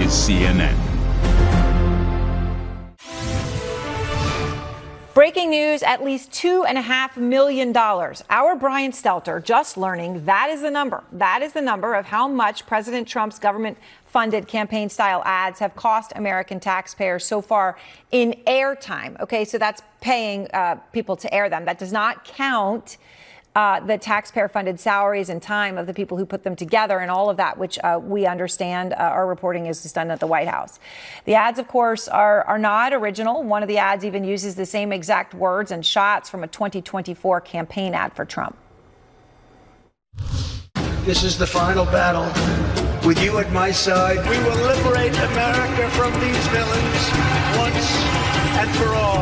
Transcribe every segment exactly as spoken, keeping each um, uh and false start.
is C N N. Breaking news, at least two and a half million dollars. Our Brian Stelter just learning that is the number. That is the number of how much President Trump's government funded campaign style ads have cost American taxpayers so far in airtime. OK, so that's paying uh, people to air them. That does not count Uh, the taxpayer-funded salaries and time of the people who put them together and all of that, which uh, we understand uh, our reporting is done at the White House. The ads, of course, are, are not original. One of the ads even uses the same exact words and shots from a twenty twenty-four campaign ad for Trump. This is the final battle. With you at my side, we will liberate America from these villains once and for all.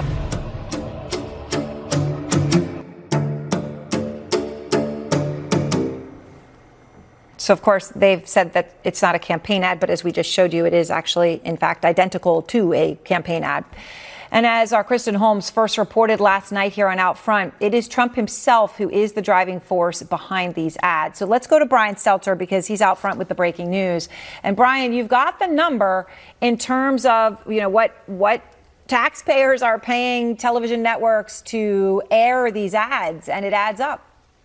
So, of course, they've said that it's not a campaign ad, but as we just showed you, it is actually, in fact, identical to a campaign ad. And as our Kristen Holmes first reported last night here on Out Front, it is Trump himself who is the driving force behind these ads. So let's go to Brian Stelter because he's out front with the breaking news. And Brian, you've got the number in terms of, you know, what what taxpayers are paying television networks to air these ads, and it adds up.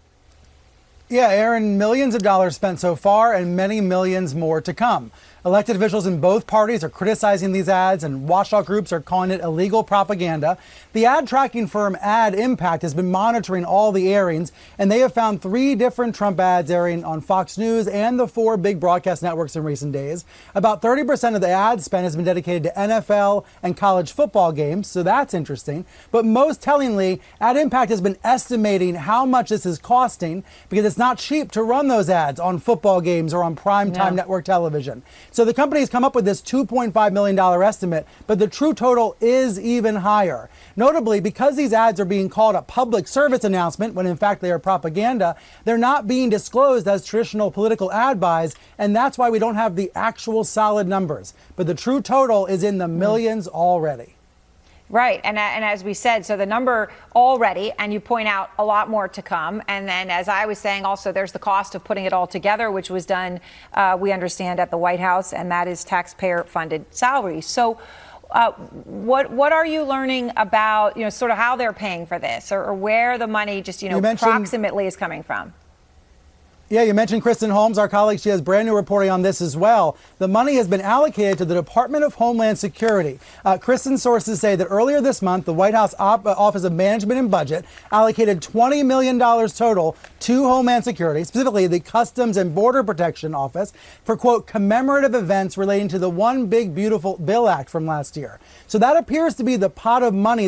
Yeah, Aaron, millions of dollars spent so far and many millions more to come. Elected officials in both parties are criticizing these ads, and watchdog groups are calling it illegal propaganda. The ad tracking firm Ad Impact has been monitoring all the airings, and they have found three different Trump ads airing on Fox News and the four big broadcast networks in recent days. About thirty percent of the ad spend has been dedicated to N F L and college football games, so that's interesting. But most tellingly, Ad Impact has been estimating how much this is costing because it's not cheap to run those ads on football games or on primetime No. network television. So the company has come up with this two point five million dollars estimate, but the true total is even higher. Notably, because these ads are being called a public service announcement when in fact they are propaganda, they're not being disclosed as traditional political ad buys, and that's why we don't have the actual solid numbers. But the true total is in the millions already. Right. And, and as we said, so the number already, and you point out a lot more to come. And then, as I was saying, also, there's the cost of putting it all together, which was done, uh, we understand, at the White House, and that is taxpayer-funded salaries. So uh, what what are you learning about, you know, sort of how they're paying for this, or, or where the money just, you know, You approximately is coming from? Yeah, you mentioned Kristen Holmes, our colleague. She has brand new reporting on this as well. The money has been allocated to the Department of Homeland Security. Uh, Kristen's sources say that earlier this month, the White House Op- Office of Management and Budget allocated twenty million dollars total to Homeland Security, specifically the Customs and Border Protection Office, for, quote, commemorative events relating to the One Big Beautiful Bill Act from last year. So that appears to be the pot of money